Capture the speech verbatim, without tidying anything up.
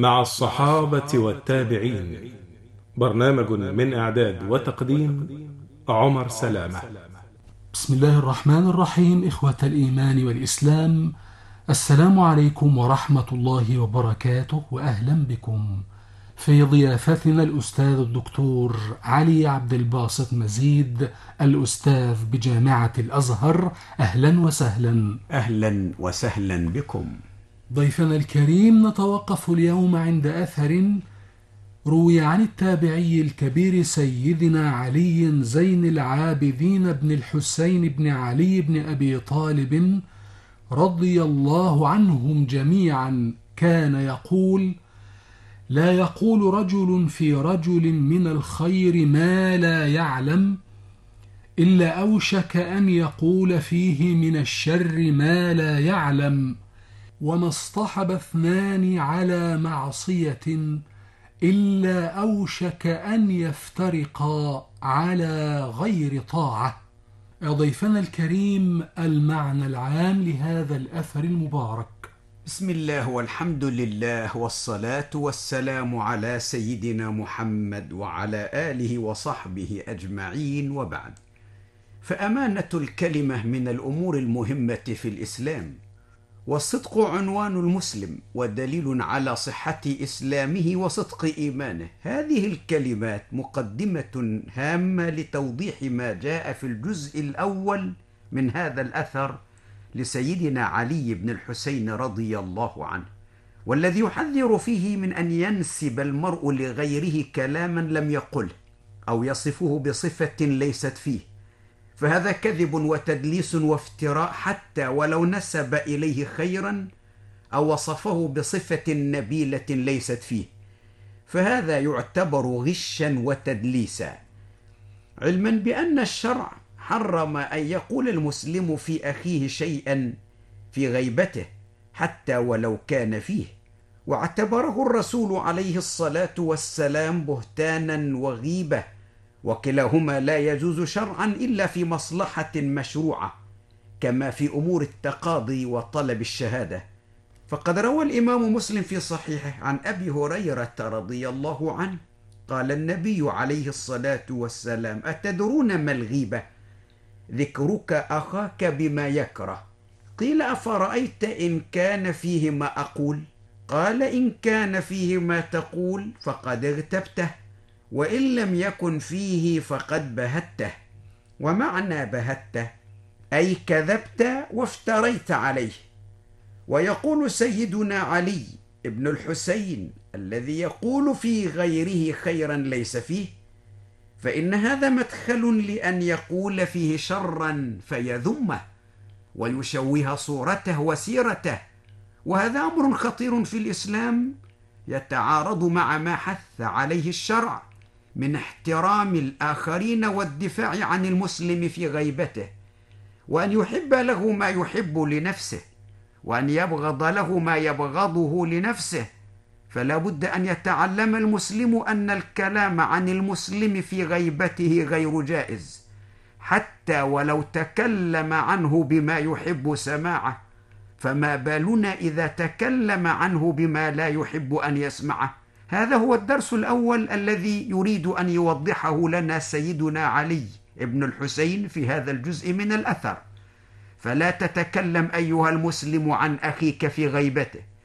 مع الصحابة والتابعين. برنامج من إعداد وتقديم عمر سلامة. بسم الله الرحمن الرحيم. إخوة الإيمان والإسلام، السلام عليكم ورحمة الله وبركاته، وأهلا بكم في ضيافتنا الأستاذ الدكتور علي عبد الباسط مزيد، الأستاذ بجامعة الأزهر. أهلا وسهلا. أهلا وسهلا بكم. ضيفنا الكريم، نتوقف اليوم عند أثر روي عن التابعي الكبير سيدنا علي زين العابدين بن الحسين بن علي بن أبي طالب رضي الله عنهم جميعا، كان يقول: لا يقول رجل في رجل من الخير ما لا يعلم، إلا أوشك أن يقول فيه من الشر ما لا يعلم. وما اصطحب اثنان على معصية إلا أوشك أن يفترقا على غير طاعة. ضيفنا الكريم، المعنى العام لهذا الأثر المبارك. بسم الله والحمد لله والصلاة والسلام على سيدنا محمد وعلى آله وصحبه أجمعين، وبعد. فأمانة الكلمة من الأمور المهمة في الإسلام، والصدق عنوان المسلم ودليل على صحة إسلامه وصدق إيمانه. هذه الكلمات مقدمة هامة لتوضيح ما جاء في الجزء الأول من هذا الأثر لسيدنا علي بن الحسين رضي الله عنه، والذي يحذر فيه من أن ينسب المرء لغيره كلاما لم يقله أو يصفه بصفة ليست فيه، فهذا كذب وتدليس وافتراء، حتى ولو نسب إليه خيرا أو وصفه بصفة نبيلة ليست فيه، فهذا يعتبر غشا وتدليسا. علما بأن الشرع حرم أن يقول المسلم في أخيه شيئا في غيبته حتى ولو كان فيه، واعتبره الرسول عليه الصلاة والسلام بهتانا وغيبة، وكلاهما لا يجوز شرعا إلا في مصلحة مشروعة، كما في أمور التقاضي وطلب الشهادة. فقد روى الإمام مسلم في صحيحه عن أبي هريرة رضي الله عنه قال النبي عليه الصلاة والسلام: أتدرون ما الغيبة؟ ذكرك أخاك بما يكره. قيل: أفرأيت إن كان فيه ما أقول؟ قال: إن كان فيه ما تقول فقد اغتبته، وإن لم يكن فيه فقد بهته. ومعنى بهته أي كذبت وافتريت عليه. ويقول سيدنا علي ابن الحسين الذي يقول في غيره خيرا ليس فيه، فإن هذا مدخل لأن يقول فيه شرا فيذمه ويشوه صورته وسيرته، وهذا أمر خطير في الإسلام يتعارض مع ما حث عليه الشرع من احترام الآخرين والدفاع عن المسلم في غيبته، وأن يحب له ما يحب لنفسه، وأن يبغض له ما يبغضه لنفسه. فلا بد أن يتعلم المسلم أن الكلام عن المسلم في غيبته غير جائز، حتى ولو تكلم عنه بما يحب سماعه، فما بالنا إذا تكلم عنه بما لا يحب أن يسمعه. هذا هو الدرس الأول الذي يريد أن يوضحه لنا سيدنا علي ابن الحسين في هذا الجزء من الأثر. فلا تتكلم أيها المسلم عن أخيك في غيبته،